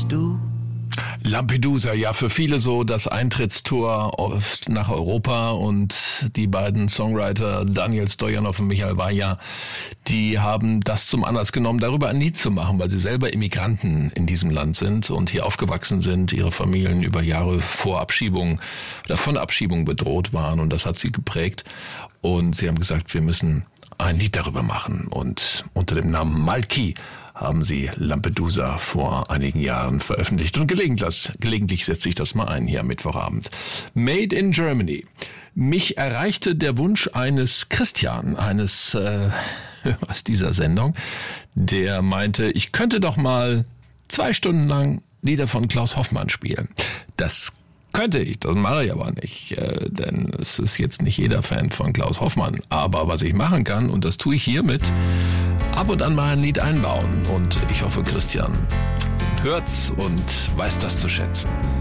bist du. Lampedusa, ja, für viele so das Eintrittstor nach Europa, und die beiden Songwriter Daniel Stojanov und Michael Vajja, die haben das zum Anlass genommen, darüber ein Lied zu machen, weil sie selber Immigranten in diesem Land sind und hier aufgewachsen sind, ihre Familien über Jahre vor Abschiebung oder von Abschiebung bedroht waren, und das hat sie geprägt. Und sie haben gesagt, wir müssen ein Lied darüber machen, und unter dem Namen Malki haben sie Lampedusa vor einigen Jahren veröffentlicht. Und gelegentlich setze ich das mal ein hier am Mittwochabend. Made in Germany. Mich erreichte der Wunsch eines Christian, eines aus dieser Sendung, der meinte, ich könnte doch mal 2 Stunden lang Lieder von Klaus Hoffmann spielen. Das könnte ich, das mache ich aber nicht, denn es ist jetzt nicht jeder Fan von Klaus Hoffmann. Aber was ich machen kann, und das tue ich hiermit, ab und an mal ein Lied einbauen. Und ich hoffe, Christian hört's und weiß das zu schätzen.